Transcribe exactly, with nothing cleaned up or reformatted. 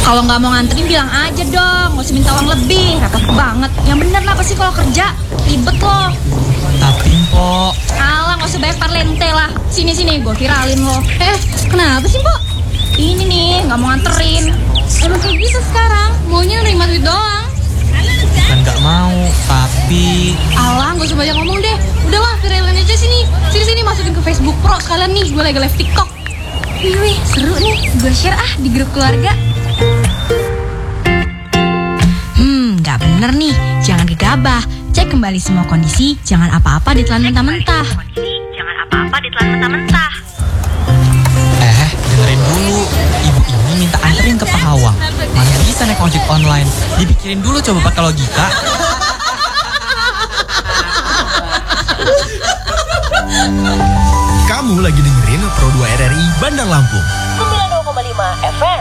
Kalau nggak mau nganterin bilang aja dong, nggak usah minta uang lebih, repot banget. Yang bener lah pasti kalau kerja ribet loh. Tapi Mpok, Alah nggak usah banyak parlente lah. Sini sini gue viralin lo. Eh, kenapa sih, Mpok? Ini nih nggak mau nganterin. Emang kayak gitu sekarang, maunya nerima duit doang. kan nggak mau, tapi Alah, gak usah banyak ngomong deh. Udahlah, viralin aja sini. Sini-sini masukin ke Facebook Pro sekalian nih, gue lagi live TikTok. Wih, wih, seru nih. Gue share ah di grup keluarga. Hmm, nggak bener nih. Jangan gegabah. Cek kembali semua kondisi. Jangan apa-apa ditelan mentah-mentah. Jangan apa-apa ditelan mentah-mentah. eh dengerin dulu. Ibu ini minta anterin ke Pahawang. Mana bisa naik ojek online? Dipikirin dulu coba pakai logika. Kamu lagi dengerin Pro dua R R I Bandar Lampung. sembilan puluh dua koma lima F M.